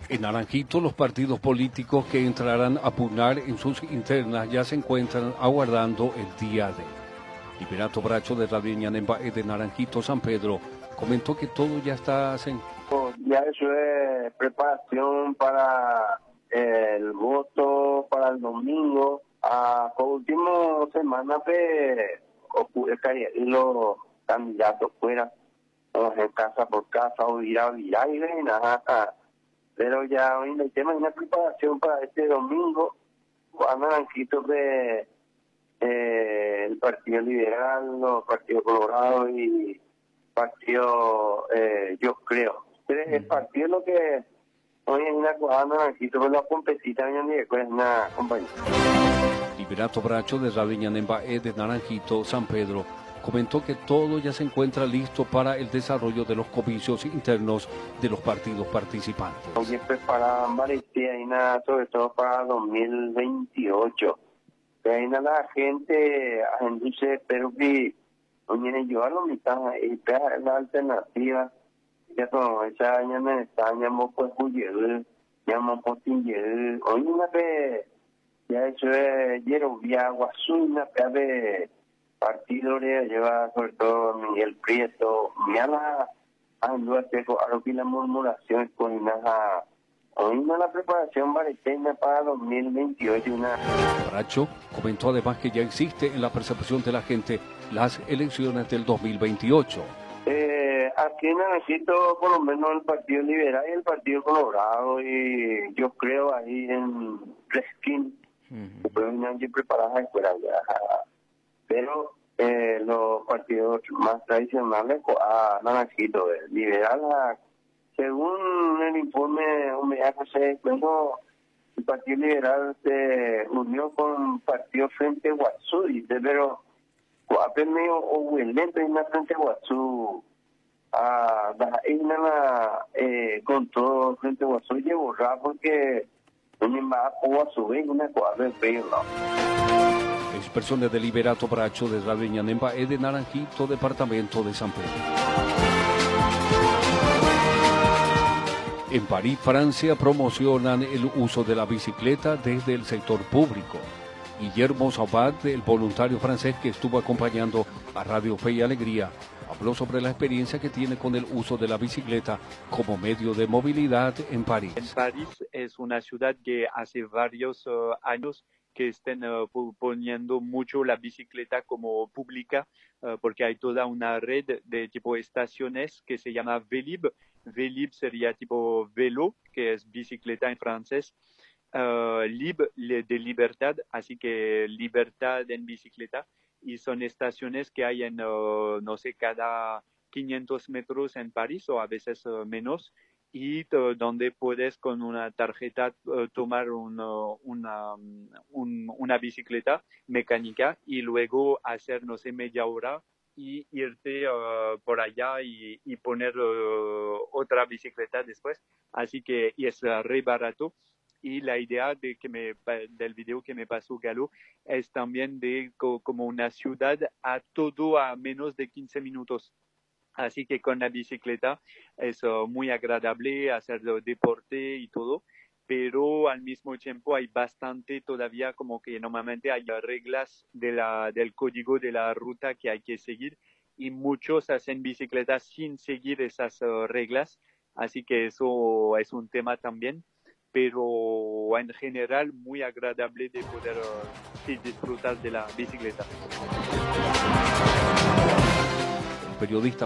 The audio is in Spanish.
En Naranjito, los partidos políticos que entrarán a pugnar en sus internas ya se encuentran aguardando el día D. Liberato Bracho de Radio Ñanemba de Naranjito, San Pedro, comentó que todo ya está Ya eso es preparación para el voto para el domingo. Por último semana ocurre que los candidatos fuera, casa por casa o ir a virar y nada. Pero ya hoy el tema es una preparación para este domingo. A Naranjito de el Partido Liberal, los Partidos Colorado y Partido Yo Creo. El partido lo que hoy es una cuadra Naranjito, pero la competita es una compañía. Liberato Bracho de Radio Ñanemba de Naranjito, San Pedro, comentó que todo ya se encuentra listo para el desarrollo de los comicios internos de los partidos participantes. Hoy preparan Maricía, sobre todo para 2028. Ahí la gente dice, pero que hoy yo a lo mitad y la alternativa. Ya todo, esa ya me está, llamó pues Juyer, llamó Potinger. Hoy una vez, ya eso es Yerovia, Guazú, una vez de partido le lleva sobre todo Miguel Prieto, Miala, Andúa Teco, a lo que la murmuración con nada. Hoy la preparación baretena para 2028. Bracho comentó además que ya existe en la percepción de la gente las elecciones del 2028. Aquí en Naranjito, por lo menos el Partido Liberal y el Partido Colorado, y yo creo ahí en Reskin, pero no hay preparadas escuelas ya. Pero los partidos más tradicionales, a Naranjito, Liberal, según el informe UMHC, cuando el Partido Liberal se unió con el Partido Frente Guazú, dice, pero medio lento en la Frente Guazú. Con todo Frente Guazú llevo porque una cuadra de pelo. Expresiones de Liberato Bracho de Radio Ñanemba de Naranjito, departamento de San Pedro. En París, Francia, promocionan el uso de la bicicleta desde el sector público. Guillermo Sauvat, el voluntario francés que estuvo acompañando a Radio Fe y Alegría, habló sobre la experiencia que tiene con el uso de la bicicleta como medio de movilidad en París. En París es una ciudad que hace varios años que están poniendo mucho la bicicleta como pública, porque hay toda una red de tipo estaciones que se llama Vélib. Vélib sería tipo vélo, que es bicicleta en francés. Lib de libertad, así que libertad en bicicleta, y son estaciones que hay en, no sé, cada 500 metros en París o a veces menos, y donde puedes con una tarjeta tomar una bicicleta mecánica y luego hacer, no sé, media hora y irte por allá y poner otra bicicleta después, así que y es re barato. Y la idea del video que me pasó Galo es también de como una ciudad a menos de 15 minutos. Así que con la bicicleta es muy agradable hacer deporte y todo, pero al mismo tiempo hay bastante todavía, como que normalmente hay reglas del código de la ruta que hay que seguir, y muchos hacen bicicleta sin seguir esas reglas. Así que eso es un tema también, pero en general muy agradable de poder disfrutar de la bicicleta. El periodista